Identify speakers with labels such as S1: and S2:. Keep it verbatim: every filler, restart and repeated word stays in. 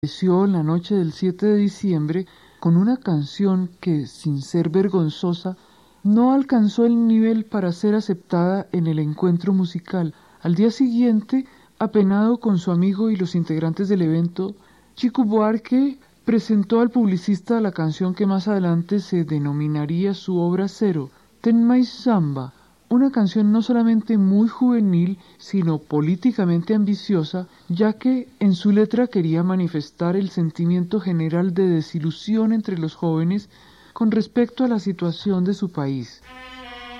S1: Apareció en la noche del siete de diciembre con una canción que, sin ser vergonzosa, no alcanzó el nivel para ser aceptada en el encuentro musical. Al día siguiente, apenado con su amigo y los integrantes del evento, Chico Buarque presentó al publicista la canción que más adelante se denominaría su obra cero, Ten Mais Samba, una canción no solamente muy juvenil, sino políticamente ambiciosa, ya que en su letra quería manifestar el sentimiento general de desilusión entre los jóvenes con respecto a la situación de su país.